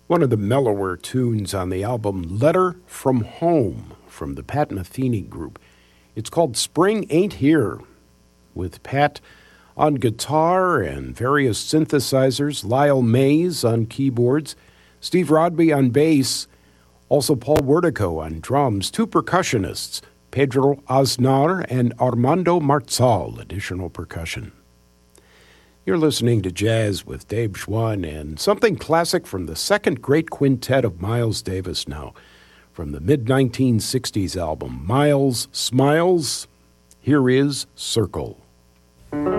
One of the mellower tunes on the album Letter from Home from the Pat Metheny Group. It's called Spring Ain't Here, with Pat on guitar and various synthesizers, Lyle Mays on keyboards, Steve Rodby on bass, also Paul Wertico on drums, two percussionists, Pedro Aznar and Armando Marzal, additional percussion. You're listening to Jazz with Dave Schwann and something classic from the second great quintet of Miles Davis now, from the mid-1960s album, Miles Smiles. Here is Circle.